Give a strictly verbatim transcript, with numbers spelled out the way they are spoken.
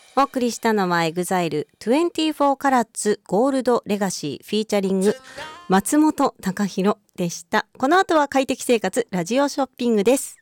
お送りしたのはエグザイルにじゅうよんカラッツゴールドレガシーフィーチャリング松本隆弘でした。この後は快適生活ラジオショッピングです。